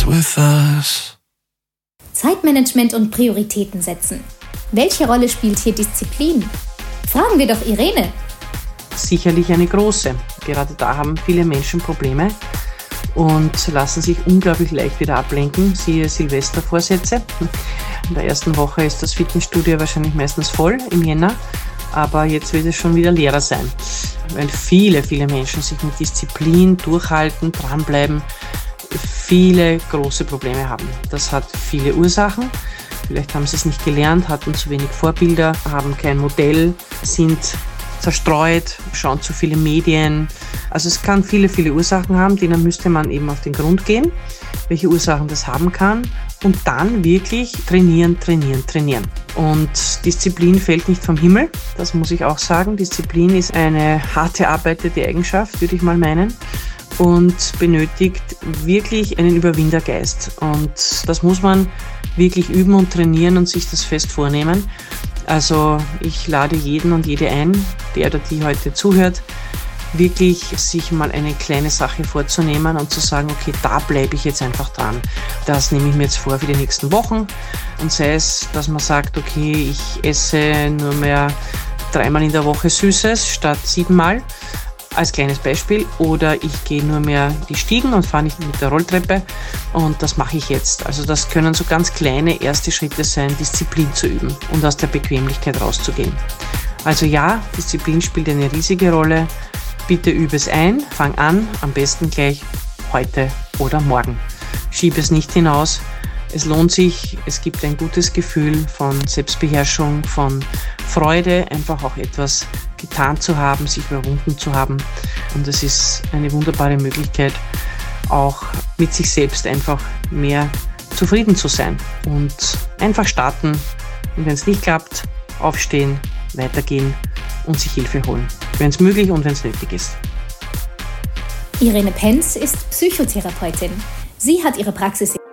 with us. Zeitmanagement und Prioritäten setzen. Welche Rolle spielt hier Disziplin? Fragen wir doch Irene. Sicherlich eine große. Gerade da haben viele Menschen Probleme und lassen sich unglaublich leicht wieder ablenken. Siehe Silvestervorsätze. In der ersten Woche ist das Fitnessstudio wahrscheinlich meistens voll im Jänner, aber jetzt wird es schon wieder leerer sein, weil viele Menschen sich mit Disziplin, Durchhalten, dranbleiben, viele große Probleme haben. Das hat viele Ursachen. Vielleicht haben sie es nicht gelernt, hatten zu wenig Vorbilder, haben kein Modell, sind zerstreut, schauen zu viele Medien. Also es kann viele Ursachen haben, denen müsste man eben auf den Grund gehen, welche Ursachen das haben kann und dann wirklich trainieren. Und Disziplin fällt nicht vom Himmel, das muss ich auch sagen. Disziplin ist eine hart erarbeitete Eigenschaft, würde ich mal meinen. Und benötigt wirklich einen Überwindergeist. Und das muss man wirklich üben und trainieren und sich das fest vornehmen. Also ich lade jeden und jede ein, der oder die heute zuhört, wirklich sich mal eine kleine Sache vorzunehmen und zu sagen, okay, da bleibe ich jetzt einfach dran. Das nehme ich mir jetzt vor für die nächsten Wochen. Und sei es, dass man sagt, okay, ich esse nur mehr 3-mal in der Woche Süßes statt 7-mal. Als kleines Beispiel, oder ich gehe nur mehr die Stiegen und fahre nicht mit der Rolltreppe und das mache ich jetzt. Also das können so ganz kleine erste Schritte sein, Disziplin zu üben und aus der Bequemlichkeit rauszugehen. Also ja, Disziplin spielt eine riesige Rolle. Bitte übe es ein, fang an, am besten gleich heute oder morgen. Schiebe es nicht hinaus. Es lohnt sich, es gibt ein gutes Gefühl von Selbstbeherrschung, von Freude, einfach auch etwas getan zu haben, sich überwunden zu haben. Und es ist eine wunderbare Möglichkeit, auch mit sich selbst einfach mehr zufrieden zu sein und einfach starten. Und wenn es nicht klappt, aufstehen, weitergehen und sich Hilfe holen, wenn es möglich und wenn es nötig ist. Irene Penz ist Psychotherapeutin. Sie hat ihre Praxis